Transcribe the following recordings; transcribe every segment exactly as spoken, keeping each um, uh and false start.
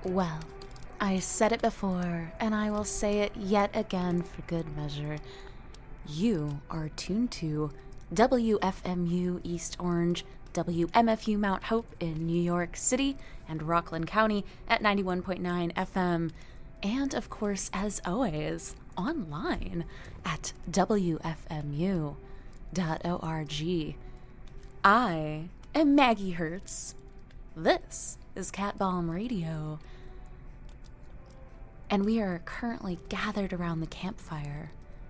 Well, I said it before, and I will say it yet again for good measure. You are tuned to W F M U East Orange, W M F U Mount Hope in New York City and Rockland County at ninety-one point nine F M, and of course, as always, online at W F M U dot org. I am Maggie Hertz. This is Cat Balm Radio. And we are currently gathered around the campfire,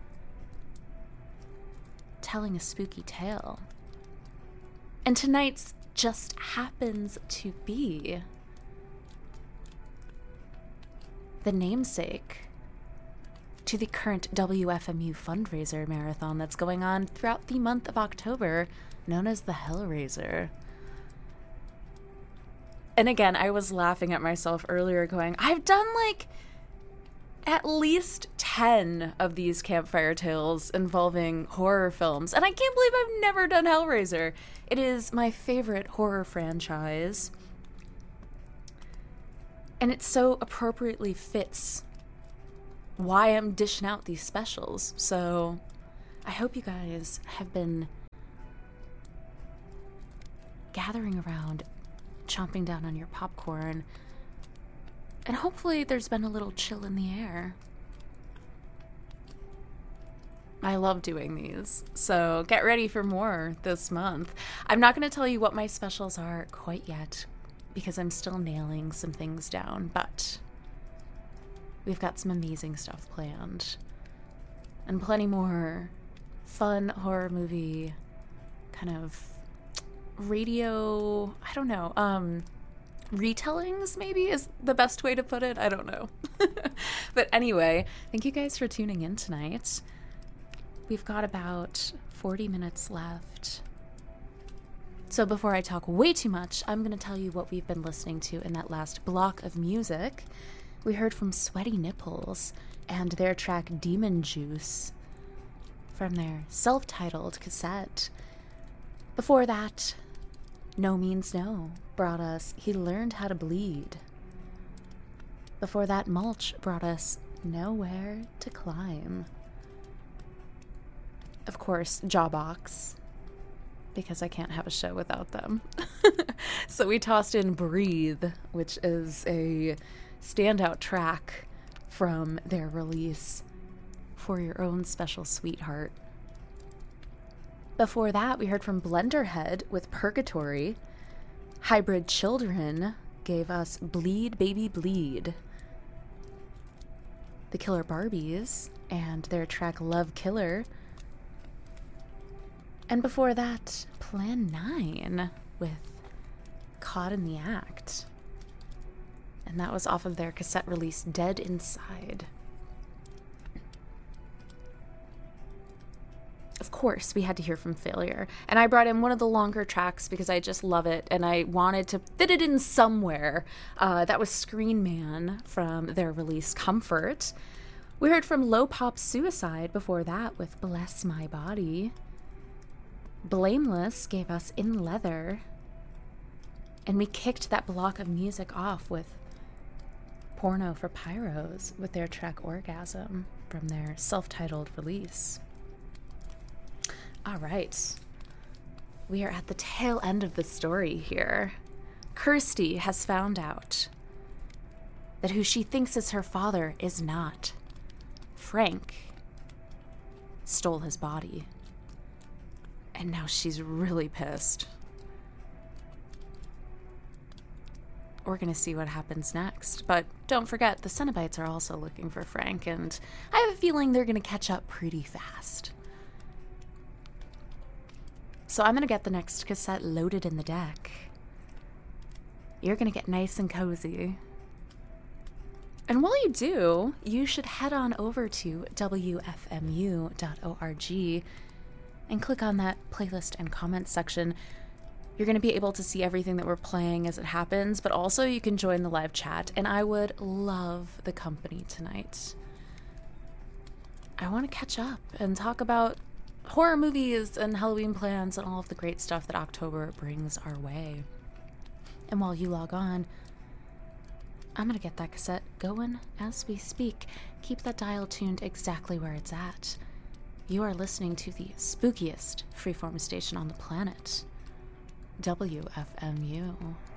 telling a spooky tale. And tonight's just happens to be the namesake to the current W F M U fundraiser marathon that's going on throughout the month of October, known as the Hellraiser. And again, I was laughing at myself earlier going, I've done like at least ten of these campfire tales involving horror films, and I can't believe I've never done Hellraiser. It is my favorite horror franchise, and it so appropriately fits why I'm dishing out these specials. So I hope you guys have been gathering around, chomping down on your popcorn, and hopefully there's been a little chill in the air. I love doing these, so get ready for more this month. I'm not going to tell you what my specials are quite yet, because I'm still nailing some things down, but we've got some amazing stuff planned. And plenty more fun horror movie, kind of radio, I don't know, um... retellings maybe is the best way to put it. I don't know. But anyway, thank you guys for tuning in tonight. We've got about forty minutes left. So before I talk way too much, I'm going to tell you what we've been listening to in that last block of music. We heard from Sweaty Nipples and their track Demon Juice from their self-titled cassette. Before that, No Means No brought us He Learned How to Bleed. Before that, Mulch brought us Nowhere to Climb. Of course, Jawbox, because I can't have a show without them. So we tossed in Breathe, which is a standout track from their release For Your Own Special Sweetheart. Before that, we heard from Blenderhead with Purgatory. Hybrid Children gave us Bleed Baby Bleed. The Killer Barbies and their track Love Killer. And before that, Plan nine with Caught in the Act. And that was off of their cassette release Dead Inside. Of course, we had to hear from Failure. And I brought in one of the longer tracks because I just love it and I wanted to fit it in somewhere. Uh, that was Screen Man from their release Comfort. We heard from Low Pop Suicide before that with Bless My Body. Blameless gave us In Leather. And we kicked that block of music off with Porno for Pyros with their track Orgasm from their self-titled release. All right, we are at the tail end of the story here. Kirsty has found out that who she thinks is her father is not. Frank stole his body, and now she's really pissed. We're going to see what happens next, but don't forget, the Cenobites are also looking for Frank, and I have a feeling they're going to catch up pretty fast. So I'm going to get the next cassette loaded in the deck. You're going to get nice and cozy. And while you do, you should head on over to W F M U dot org and click on that playlist and comments section. You're going to be able to see everything that we're playing as it happens, but also you can join the live chat, and I would love the company tonight. I want to catch up and talk about horror movies and Halloween plans and all of the great stuff that October brings our way. And while you log on, I'm gonna get that cassette going as we speak. Keep that dial tuned exactly where it's at. You are listening to the spookiest freeform station on the planet, W F M U.